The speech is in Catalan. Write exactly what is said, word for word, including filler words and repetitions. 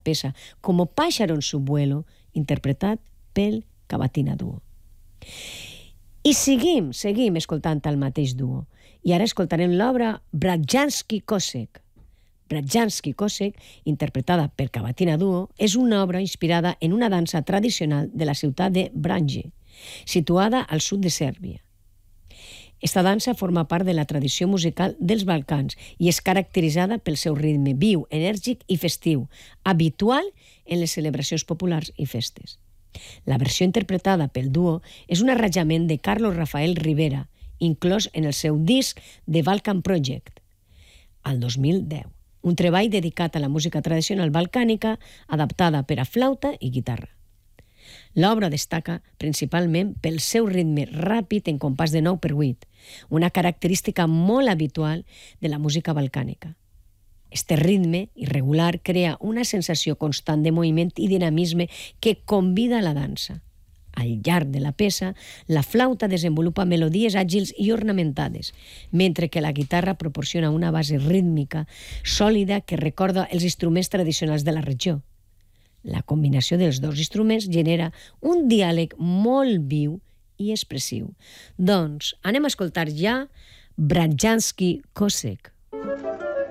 peça Como pájaro en su vuelo, interpretat pel Cavatina Duo. I seguim, seguim escoltant el mateix duo. I ara escoltarem l'obra Bratjanski-Kosek. Bratjanski-Kosek, interpretada per Cavatina Duo, és una obra inspirada en una dansa tradicional de la ciutat de Vranje, situada al sud de Sèrbia. Esta dansa forma part de la tradició musical dels Balcans i és caracteritzada pel seu ritme viu, enèrgic i festiu, habitual en les celebracions populars i festes. La versió interpretada pel duo és un arranjament de Carlos Rafael Rivera, inclòs en el seu disc The Balkan Project, al dos mil deu. Un treball dedicat a la música tradicional balcànica adaptada per a flauta i guitarra. L'obra destaca principalment pel seu ritme ràpid en compàs de nou per vuit, una característica molt habitual de la música balcànica. Este ritme irregular crea una sensació constant de moviment i dinamisme que convida a la dansa. Al llarg de la peça, la flauta desenvolupa melodies àgils i ornamentades, mentre que la guitarra proporciona una base rítmica sòlida que recorda els instruments tradicionals de la regió. La combinació dels dos instruments genera un diàleg molt viu i expressiu. Doncs anem a escoltar ja Bratjanski-Kosek.